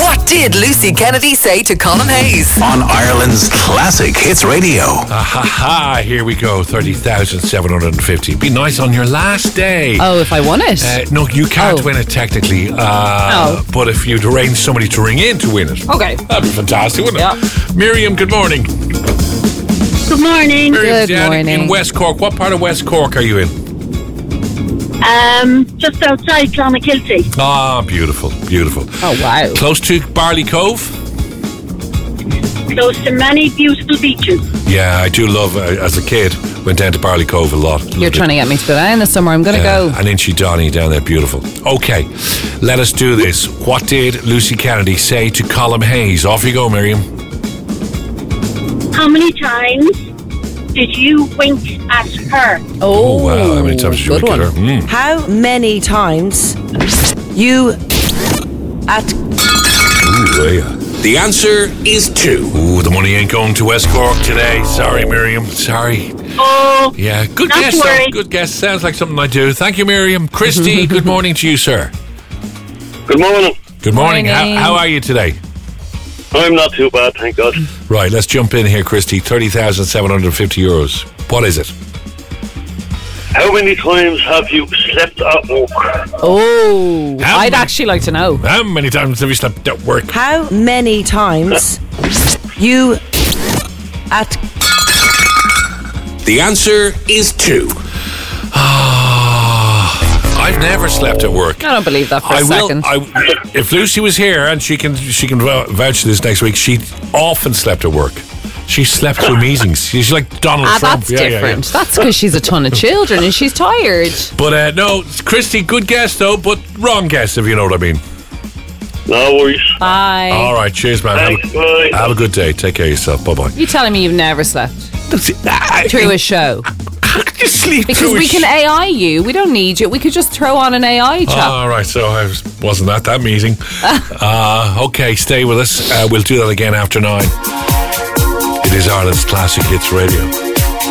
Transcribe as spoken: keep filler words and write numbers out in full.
What did Lucy Kennedy say to Colin Hayes? On Ireland's Classic Hits Radio. Ah, ha, ha. Here we go. thirty thousand seven hundred fifty. Be nice on your last day. Oh, if I won it? Uh, no, you can't Oh. win it technically. Uh, Oh. But if you'd arrange somebody to ring in to win it. Okay. That'd be fantastic, wouldn't Yeah. it? Miriam, good morning. Good morning. Miriam's Good down morning. in West Cork. What part of West Cork are you in? Um, just outside Clonakilty. Ah, beautiful, beautiful. Oh, wow. Close to Barley Cove? Close to many beautiful beaches. Yeah, I do love, uh, as a kid, went down to Barley Cove a lot. You're trying to get me to go down this summer. I'm going to Yeah, go. and Inchy Donny down there, beautiful. Okay, let us do this. What did Lucy Kennedy say to Colin Hayes? Off you go, Miriam. How many times did you wink at her? Oh, Oh, wow, how many times did you good look at one. her? Mm. How many times you at Ooh, yeah. The answer is two. Ooh, the money ain't going to West Cork today. Sorry, Miriam. Sorry. Oh, Yeah, good Not guess, to though. worry. Good guess. Sounds like something I do. Thank you, Miriam. Christy, good morning to you, sir. Good morning. Good morning. How, Morning. how are you today? I'm not too bad, thank God. Right, let's jump in here, Christy. thirty thousand seven hundred fifty euros. What is it? How many times have you slept at work? Oh, How I'd many- actually like to know. How many times have you slept at work? how many times you at The answer is two. I've never slept at work. I don't believe that for I a will. second. I, if Lucy was here, and she can, she can vou- vouch for this next week. She often slept at work. She slept through meetings. She's like Donald Ah, Trump. that's Yeah, yeah, yeah. different. That's because she's a ton of children and she's tired. But uh, no, Christy, good guess though, but wrong guess if you know what I mean. No worries. Bye. All right, cheers, man. Have Thanks, a, bye. have a good day. Take care of yourself. Bye bye. You telling me you've never slept through a show? How can you sleep Because through a we can sh- A I you. We don't need you. We could just throw on an A I chat. All right, so I was, wasn't at that meeting. uh, okay, stay with us. Uh, we'll do that again after nine. It is Ireland's Classic Hits Radio.